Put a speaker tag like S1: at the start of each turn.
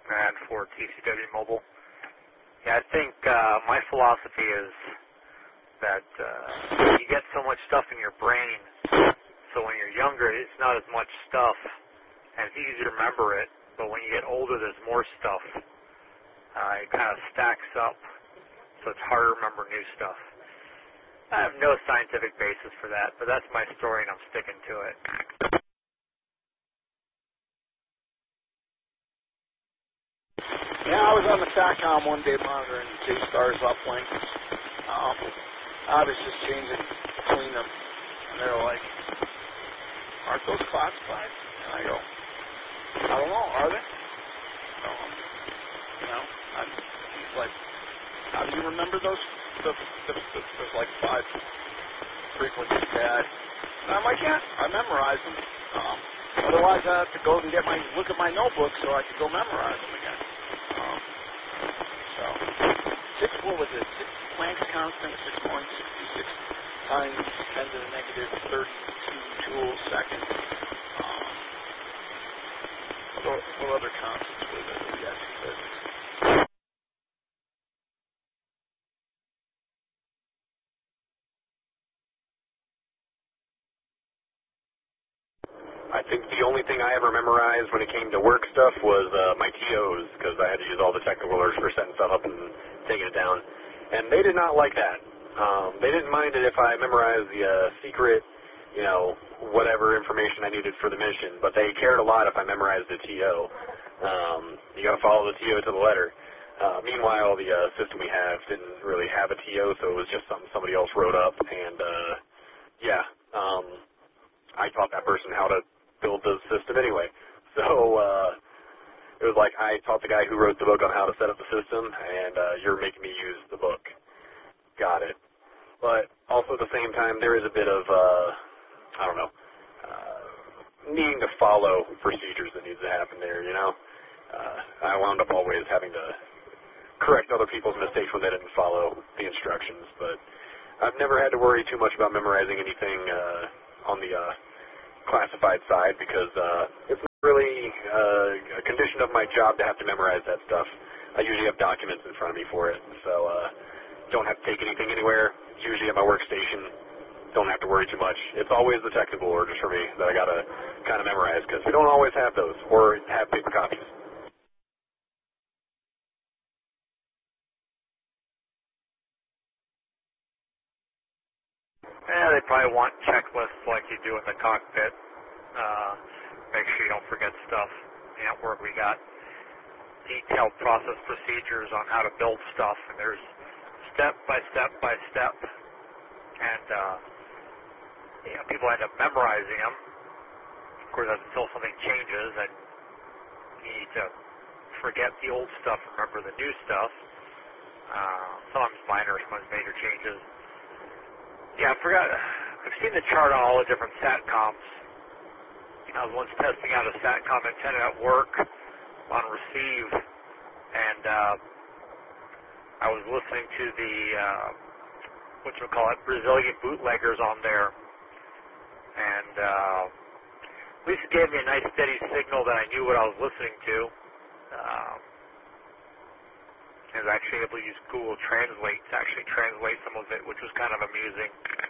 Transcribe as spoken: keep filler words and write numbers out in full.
S1: and for T C W Mobile. Yeah, I think uh, my philosophy is that uh, you get so much stuff in your brain, so when you're younger, it's not as much stuff, and it's easy to remember it, but when you get older, there's more stuff. Uh, it kind of stacks up, so it's harder to remember new stuff. I have no scientific basis for that, but that's my story, and I'm sticking to it.
S2: Yeah, I was on the SATCOM one day monitoring J-Star's uplink. Um, I was just changing between them, and they were like, aren't those classified? And I go, I don't know, are they? So, um, you know, I'm, he's like, how do you remember those? The, the, the, there's like five frequencies bad. And I'm like, yeah, I memorize them. Um, otherwise, I have to go and get my look at my notebook so I can go memorize them again. Um, so, six, what was it? Six Planck's constant, six point six six times ten to the negative thirty-two joules second. Um, what, what other constants were there that we had in physics?
S3: I think the only thing I ever memorized when it came to work stuff was uh, my T Os, because I had to use all the technical alerts for setting stuff up and taking it down. And they did not like that. Um, they didn't mind it if I memorized the uh, secret, you know, whatever information I needed for the mission, but they cared a lot if I memorized the T O. Um, you got to follow the T O to the letter. Uh, meanwhile, the uh, system we have didn't really have a T O, so it was just something somebody else wrote up. And, uh, yeah, um, I taught that person how to build the system anyway. So uh, it was like I taught the guy who wrote the book on how to set up the system, and uh, you're making me use the book. Got it. But also at the same time, there is a bit of, uh, I don't know, uh, needing to follow procedures that needs to happen there, you know? Uh, I wound up always having to correct other people's mistakes when they didn't follow the instructions, but I've never had to worry too much about memorizing anything uh, on the uh, classified side because uh, it's not really uh, a condition of my job to have to memorize that stuff. I usually have documents in front of me for it, so uh, don't have to take anything anywhere. It's usually at my workstation. Don't have to worry too much. It's always the technical orders for me that I got to kind of memorize because we don't always have those or have paper copies.
S1: Yeah, they probably want checklists like you do in the cockpit. Uh, make sure you don't forget stuff. At work, we got detailed process procedures on how to build stuff, and there's step by step by step. And uh, you know, people end up memorizing them. Of course, that's until something changes, and you need to forget the old stuff, remember the new stuff. Uh, sometimes minor, sometimes major changes. Yeah, I forgot. I've seen the chart on all the different SATCOMs. I was once testing out a SATCOM antenna at work on receive, and uh, I was listening to the, uh, what you call it, Brazilian bootleggers on there, and uh, at least it gave me a nice steady signal that I knew what I was listening to. Um, I was actually able to use Google Translate to actually translate some of it, which was kind of amusing.